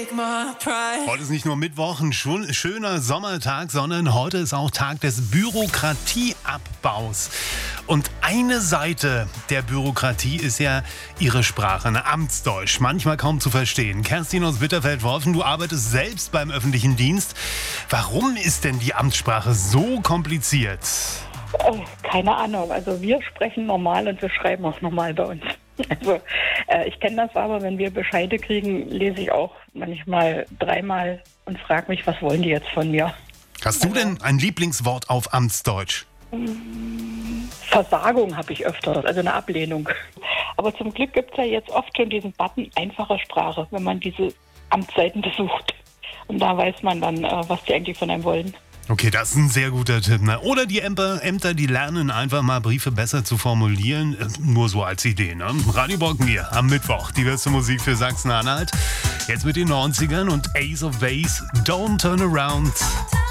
Heute ist nicht nur Mittwoch, ein schöner Sommertag, sondern heute ist auch Tag des Bürokratieabbaus. Und eine Seite der Bürokratie ist ja ihre Sprache, eine Amtsdeutsch, manchmal kaum zu verstehen. Kerstin aus Bitterfeld-Wolfen, du arbeitest selbst beim öffentlichen Dienst. Warum ist denn die Amtssprache so kompliziert? Keine Ahnung. Also wir sprechen normal und wir schreiben auch normal bei uns. Also ich kenne das aber, wenn wir Bescheide kriegen, lese ich auch manchmal dreimal und frage mich, was wollen die jetzt von mir? Hast du denn ein Lieblingswort auf Amtsdeutsch? Versagung habe ich öfter, also eine Ablehnung. Aber zum Glück gibt es ja jetzt oft schon diesen Button einfache Sprache, wenn man diese Amtsseiten besucht. Und da weiß man dann, was die eigentlich von einem wollen. Okay, das ist ein sehr guter Tipp. Ne? Oder die Ämter, die lernen einfach mal Briefe besser zu formulieren. Nur so als Idee. Ne? Radio Brocken am Mittwoch. Die beste Musik für Sachsen-Anhalt. Jetzt mit den 90ern und Ace of Base, Don't Turn Around.